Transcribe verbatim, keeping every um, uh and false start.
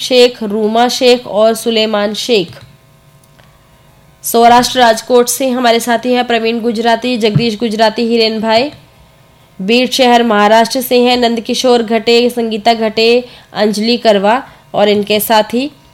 शेख, रूमा शेख और सुलेमान शेख। सौराष्ट्र राजकोट से हमारे साथी हैं प्रवीण गुजराती, जगदीश गुजराती, हिरेन भाई। बीड़ शहर महाराष्ट्र से हैं नंदकिशोर घटे, संगीता घटे, अंजलि करवा और इनके साथी